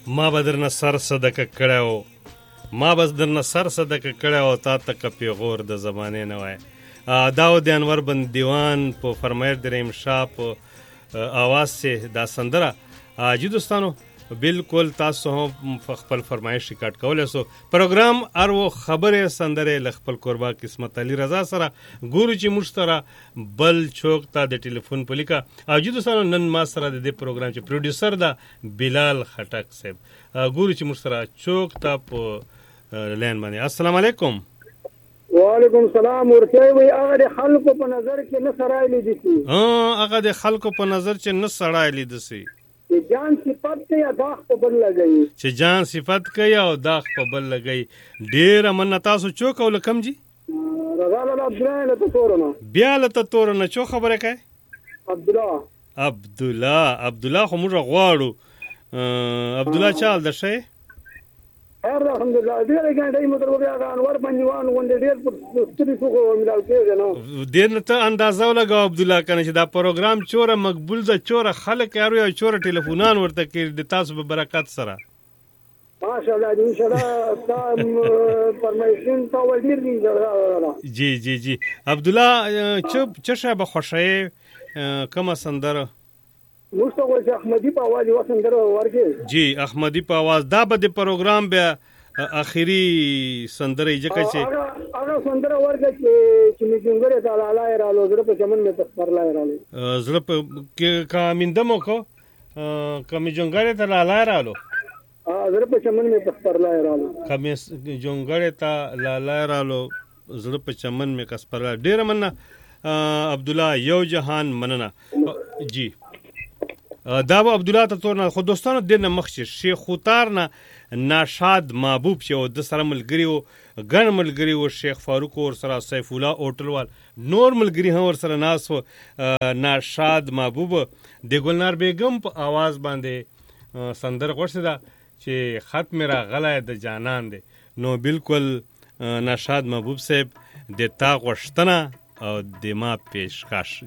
ما به درنه سر صدقه کړی و ما به درنه سر صدقه کړی و تا ته که پیغور د زمانې نه وای. دا و د انور بند دیوان په فرمایش د رحیم شاه په आवाज سے دا سندره. جی دوستانو بالکل تاسو هم خپل فرمایش ریکارډ کولی سو. پروګرام ارو خبرې سندرې له خپل قربا قسمت علي رضا سره ګورو چې موږ سره بل چوک ته د ټلیفون په لیکه. جی دوستانو نن ما سره د دې پروګرام چې پروډوسر دا بلال خټک صاحب ګورو چې موږ سره چوک ته په لین باندې. السلام علیکم. وعلیکم السلام. ورته وي هغه د خلکو په نظر کې نه سړای لیدي هغه د خلکو په نظر چې نه سړای لیدي چې جان صفت کوي او داغ په بل لګوي چې جان صفت کوي او داغ په بل لګوي. ډېره مننه. تاسو چوک او لکم جی رضا الله عبدالله له تورنه بیا له تورنه چو خبره کوي عبدالله خو موږ غواړو. عبدالله چال د شي الحمدلله ډېر ګڼې مطلب بیا انور بنجوان غونډې ډېر ستړي شو ملال کېږي نو ډېر نه ته اندازه ولګاو عبدالله کنه چې دا پروګرام چوره مقبول ده چوره خلک یارو یا چوره ټلیفونان ورته کې د تاسو په برکت سره ماشاءالله ان شاء الله تاسو پرمیشن تا ولیر دي. جی عبدالله چشه به خوشی کومه سندره مستوى احمدی په आवाज وسندره ورکه. جی احمدی په आवाज دا به د پروګرام بیا اخیری سندره ځکه چې هغه سندره ورکه چې میګنګره تعالی الله رالو زړه په چمن می تخبر الله رالو زړه په کامیندمو کو کمی جونګره تعالی الله رالو زړه په چمن می تخبر الله رالو کمی جونګره تعالی الله رالو زړه په چمن می کسبر. ډیر مننه عبدالله یو جهان مننه. جی دا به عبدالله ته تورنه خو دوستانو د نه مخ شیخ خوتار نه ناشاد محبوب چې د سره ملګری و ګڼ ملګری و شیخ فاروق ور سره سیف الله هوټل وال نور ملګری هم ور سره ناس و. ناشاد محبوب د ګلنار بیگم په आवाज باندې سندر غوښته ده چې خط میرا غلا د جانان دی. نو بالکل ناشاد محبوب صاحب د تا غوښتنه او د ما پیشکش